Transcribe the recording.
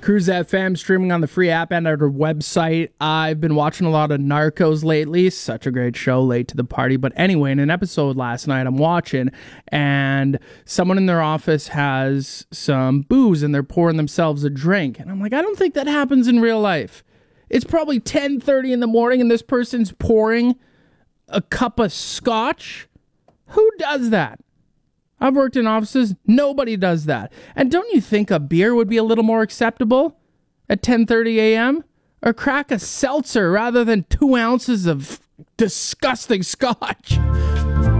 Cruise FM streaming on the free app and our website. I've been watching a lot of Narcos lately. Such a great show, late to the party. But anyway, in an episode last night I'm watching, and someone in their office has some booze and they're pouring themselves a drink. And I'm like, I don't think that happens in real life. It's probably 10:30 in the morning and this person's pouring a cup of scotch. Who does that? I've worked in offices. Nobody does that. And don't you think a beer would be a little more acceptable at 10:30 a.m.? Or crack a seltzer rather than 2 ounces of disgusting scotch?